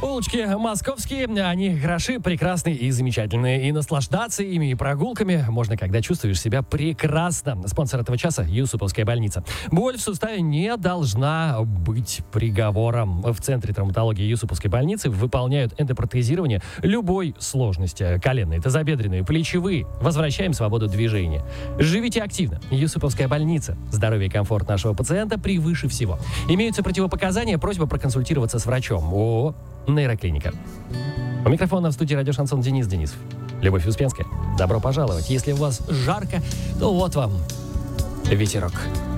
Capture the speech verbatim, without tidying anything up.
Улочки московские, они хороши, прекрасны и замечательные. И наслаждаться ими и прогулками можно, когда чувствуешь себя прекрасно. Спонсор этого часа — Юсуповская больница. Боль в суставе не должна быть приговором. В Центре травматологии Юсуповской больницы выполняют эндопротезирование любой сложности. Коленные, тазобедренные, плечевые. Возвращаем свободу движения. Живите активно. Юсуповская больница. Здоровье и комфорт нашего пациента превыше всего. Имеются противопоказания, просьба проконсультироваться с врачом. ООО «Нейроклиника». У микрофона в студии радио «Шансон» Денис Денисов. Любовь Успенская. Добро пожаловать. Если у вас жарко, то вот вам ветерок.